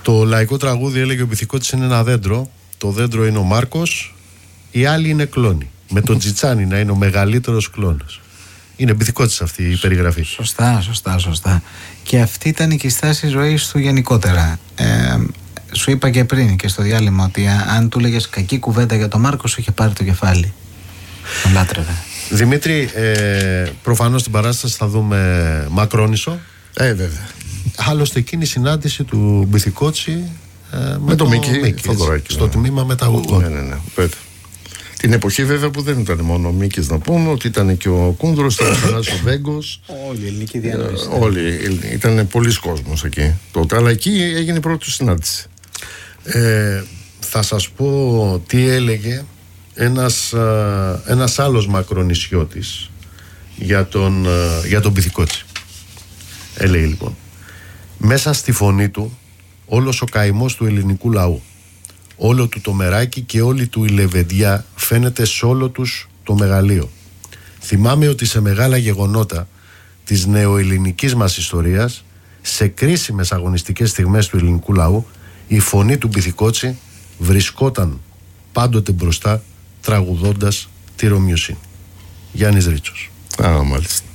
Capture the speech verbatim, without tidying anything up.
Το λαϊκό τραγούδι έλεγε ο Μπιθικώτης είναι ένα δέντρο. Το δέντρο είναι ο Μάρκος. Οι άλλοι είναι κλόνοι. Με τον Τζιτσάνι να είναι ο μεγαλύτερος κλόνος. Είναι Μπιθικώτης αυτή η περιγραφή. Σωστά, σωστά, σωστά. Και αυτή ήταν και η στάση ζωής του γενικότερα. Ε, σου είπα και πριν και στο διάλειμμα ότι αν του λέγες κακή κουβέντα για τον Μάρκο, σου είχε πάρει το κεφάλι. Τον λάτρευε. Δημήτρη, ε, προφανώς στην παράσταση θα δούμε Μακρόνισσο. Ε, βέβαια. Άλλωστε εκείνη η συνάντηση του Μπιθικώτση ε, με, με το, το Μίκη, Μίκη Θοδωράκη, στο ναι. τμήμα μεταγωγών. Ναι, ναι, ναι, βέβαια. Την εποχή βέβαια που δεν ήταν μόνο ο Μίκης, να πούμε ότι ήταν και ο Κούνδρος, ήταν ο Βέγκος. Όλη η ελληνική διανοήση. Ε, όλοι, ήταν πολλοί κόσμος εκεί τότε, αλλά εκεί έγινε η πρώτη συνάντηση. Ε, θα σας πω τι έλεγε ένας, α, ένας άλλος μακρονησιώτης για τον, α, για τον Μπιθικώτση. Έλεγε λοιπόν: μέσα στη φωνή του όλος ο καημός του ελληνικού λαού, όλο του το μεράκι και όλη του η λεβεντιά φαίνεται σε όλο τους το μεγαλείο. Θυμάμαι ότι σε μεγάλα γεγονότα της νεοελληνικής μας ιστορίας, σε κρίσιμες αγωνιστικές στιγμές του ελληνικού λαού, η φωνή του Μπιθικώτση βρισκόταν πάντοτε μπροστά, τραγουδώντας τη Ρωμιοσύνη. Γιάννης Ρίτσος. Α, μάλιστα.